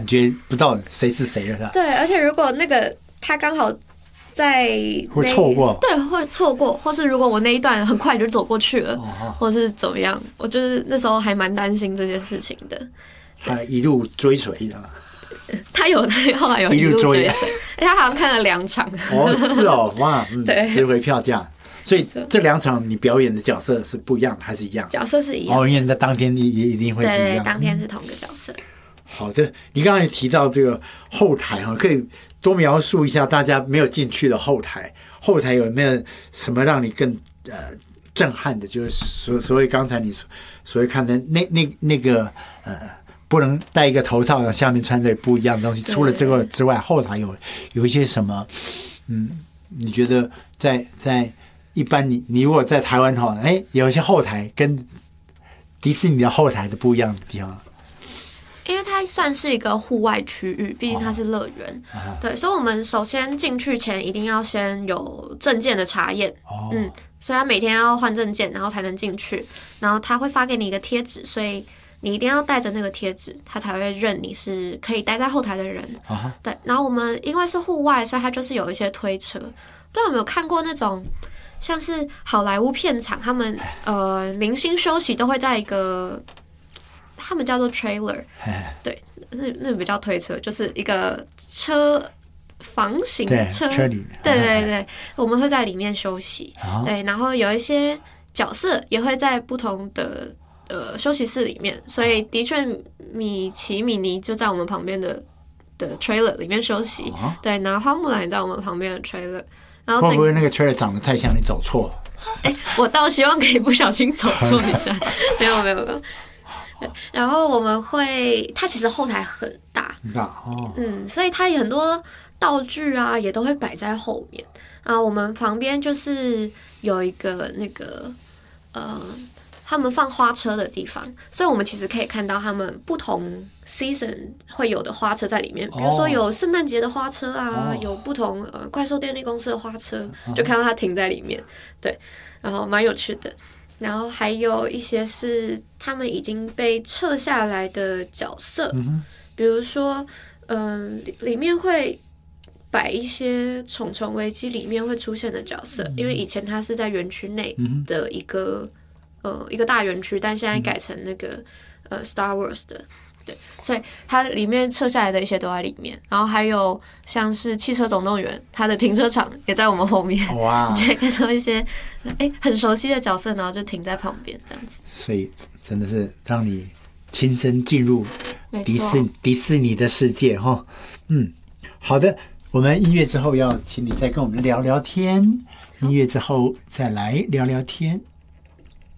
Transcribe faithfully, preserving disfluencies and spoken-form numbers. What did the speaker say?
觉不到谁是谁了，是吧？ 对，而且如果那个他刚好在会错过， 对，会错过，或是如果我那一段很快就走过去了，哦、或是怎么样，我就是那时候还蛮担心这件事情的。 他一路追随的。 他有，他后来有一路追随，他好像看了两场。 哦，是哦，哇，嗯， 对， 值回票价。所以这两场你表演的角色是不一样的，还是一样？ 角色是一样。 哦，因为在当天也一定会是一样。 对，当天是同个角色。嗯、 好的，你刚才提到这个后台哈，可以多描述一下大家没有进去的后台，后台有没有什么让你更呃震撼的？就是所所谓刚才你所谓看的那那那个呃。不能戴一个头套，让下面穿着不一样的东西。除了这个之外，后台有有一些什么？嗯，你觉得在在一般你你如果在台湾哈，哎，有一些后台跟迪士尼的后台的不一样的地方。 因为它算是一个户外区域，毕竟它是乐园，哦、对，所以我们首先进去前一定要先有证件的查验，哦、嗯，所以他每天要换证件，然后才能进去，然后他会发给你一个贴纸，所以你一定要带着那个贴纸，他才会认你是可以待在后台的人。Uh-huh. 对，然后我们因为是户外，所以它就是有一些推车。不知道有没有看过那种像是好莱坞片场，他们呃明星休息都会在一个，他们叫做 trailer， 对，那那不叫推车，就是一个车房型车， 车里面， 对对对，我们会在里面休息。Uh-huh. 对，然后有一些角色也会在不同的。呃，休息室里面，所以的确，米奇、米妮就在我们旁边的的 trailer 里面休息。哦、对，然后花木兰也在我们旁边的 trailer。然后会不会那个 trailer 长得太像你走错了？ 哎、欸，我倒希望可以不小心走错一下。没有没有没有。然后我们会，它其实后台很大， 很大哦。 嗯，所以它有很多道具啊，也都会摆在后面。啊，我们旁边就是有一个那个呃。他们放花车的地方，所以我们其实可以看到他们不同 season 会有的花车在里面，比如说有圣诞节的花车啊， oh. 有不同呃怪兽电力公司的花车， oh. 就看到它停在里面，对，然后蛮有趣的。然后还有一些是他们已经被撤下来的角色， mm-hmm. 比如说，嗯、呃，里面会摆一些《虫虫危机》里面会出现的角色， mm-hmm. 因为以前它是在园区内的一个。呃，一个大园区，但现在改成那个、嗯、呃 Star Wars 的，对，所以它里面撤下来的一些都在里面。然后还有像是汽车总动员，它的停车场也在我们后面，哇，你就会看到一些哎很熟悉的角色，然后就停在旁边这样子。 所以真的是让你亲身进入迪士迪士尼的世界哈。嗯，好的，我们音乐之后要请你再跟我们聊聊天，音乐之后再来聊聊天。